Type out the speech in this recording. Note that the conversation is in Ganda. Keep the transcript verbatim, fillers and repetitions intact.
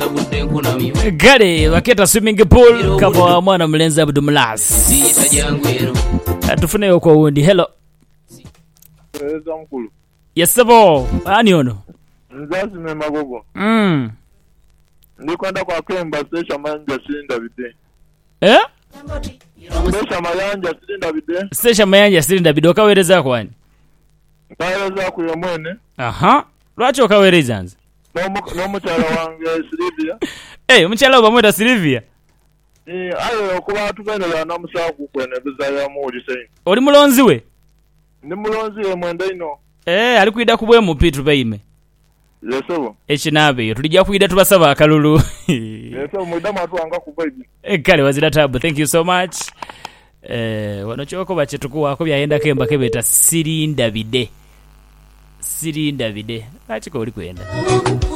sabudde nkunamyo gale baketa swimming pool kama mwana mlenzi Abdulmulas siyita jangwero atufune kwa wundi. Hello Eza mkulu. yes sabo ani ono Nzazi me magogo. mm Ndikwenda kwa Kemba station manja Sirinda bide. eh Station manja Sirinda bide. station mayanja Sirinda bide okawereza kwani Kaeleza ku yomwene. aha lwacho okawereza nze No muchala wange Silvia. eh muchala obamweta Silvia Eh ayo okuba atubenera na musaku kwene bizaya muri sei. oli mulonzi we Ndi mulonzi ye mwenda ino. eh ali kuida kubwe mu pitu bayime Yeso. ekinabe tulijja kuida tubasaba akalulu Yeso mwida matwanga ku baby. eh kale wazira tabu. Thank you so much. eh wano choko bachetukuwako byayenda Kemba kebeta Sirinda bide Sirinda bide achiko oli kwenda